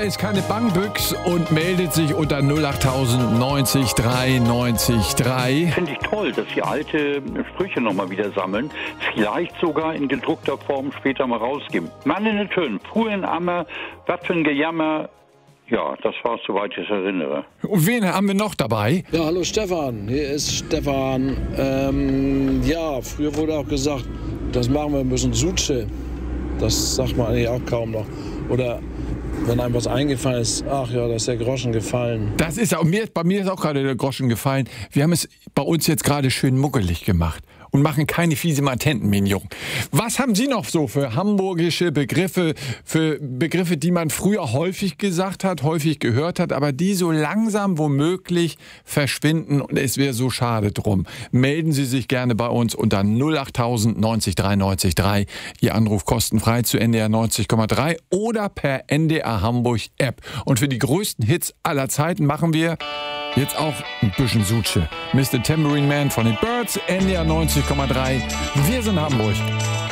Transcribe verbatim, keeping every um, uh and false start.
ist keine Bangbüchs und meldet sich unter null acht neunzig drei neunzig drei. Finde ich toll, dass Sie alte Sprüche nochmal wieder sammeln. Vielleicht sogar in gedruckter Form später mal rausgeben. Mann in den Tönen, Fuhr in Ammer, was für ein Gejammer. Ja, das war's, soweit ich es erinnere. Und wen haben wir noch dabei? Ja, hallo Stefan, hier ist Stefan. Ähm, ja, früher wurde auch gesagt, das machen wir ein bisschen Suche. Das sagt man eigentlich auch kaum noch. Oder wenn einem was eingefallen ist, ach ja, da ist der Groschen gefallen. Das ist auch mir, bei mir ist auch gerade der Groschen gefallen. Wir haben es bei uns jetzt gerade schön muckelig gemacht und machen keine fiese Matenten, Mignon. Was haben Sie noch so für hamburgische Begriffe, für Begriffe, die man früher häufig gesagt hat, häufig gehört hat, aber die so langsam womöglich verschwinden und es wäre so schade drum? Melden Sie sich gerne bei uns unter null acht neunzig drei neunzig drei. Ihr Anruf kostenfrei zu N D R neunzig Komma drei oder per N D R Hamburg App. Und für die größten Hits aller Zeiten machen wir jetzt auch ein bisschen Suche. Mister Tambourine Man von den Birds, N D R neunzig Komma drei. Wir sind Hamburg.